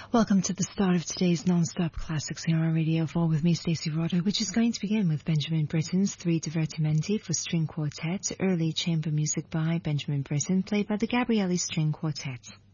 Welcome to the start of today's non-stop classics here on Radio 4 with me, Stacey Rotter, which is going to begin with Benjamin Britten's Three Divertimenti for String Quartet, early chamber music by Benjamin Britten, played by the Gabrielli String Quartet.